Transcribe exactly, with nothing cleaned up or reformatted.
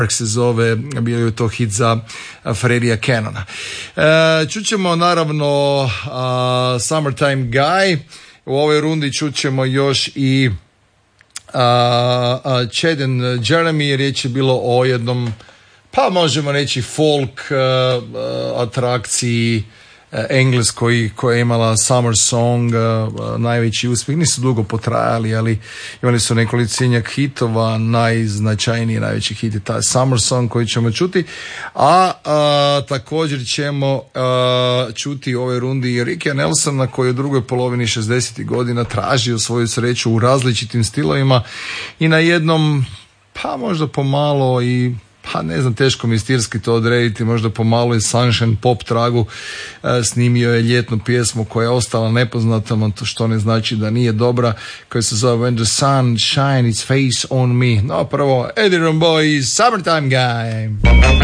se zove, bio je to hit za Freddija Cannona. E, čućemo naravno uh, Summertime Guy, u ovoj rundi čućemo još i uh, uh, Chad and Jeremy, riječ je bilo o jednom, pa možemo reći folk uh, uh, atrakciji engleskoj koja je imala Summer Song, uh, najveći uspjeh. Nisu dugo potrajali, ali imali su nekolicina hitova. Najznačajniji, najveći hit je taj Summer Song koji ćemo čuti. A uh, također ćemo uh, čuti u ovoj rundi i Rickyja Nelsona koji je u drugoj polovini šezdesetih godina tražio svoju sreću u različitim stilovima i na jednom, pa možda pomalo i pa ne znam, teško mi stilski to odrediti, možda pomalo i sunshine pop tragu, e, snimio je ljetnu pjesmu koja je ostala nepoznatom, što ne znači da nije dobra, koja se zove When the Sun Shine Its Face on Me. No, prvo Eddie Ramboy, Summertime Guy.